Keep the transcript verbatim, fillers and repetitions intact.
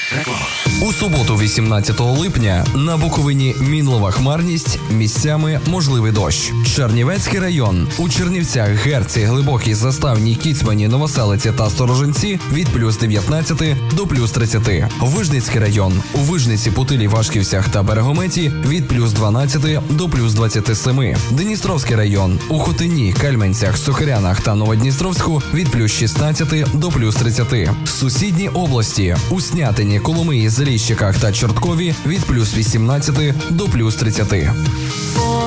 Реклама. У суботу, вісімнадцятого липня, на Буковині мінлива хмарність, місцями можливий дощ. Чернівецький район. У Чернівцях, Герці, Глибокій, Заставній, Кіцмані, Новоселиці та Сторожинці від плюс дев'ятнадцяти до плюс тридцяти. Вижницький район. У Вижниці, Путилі, Вашківцях та Берегометі від плюс дванадцяти до плюс двадцяти семи. Дністровський район. У Хотині, Кальменцях, Сухарянах та Новодністровську від плюс шістнадцяти до плюс тридцяти. Сусідні області. У Снятині, Коломиї, Заліщиках та Чорткові від плюс вісімнадцяти до плюс тридцяти.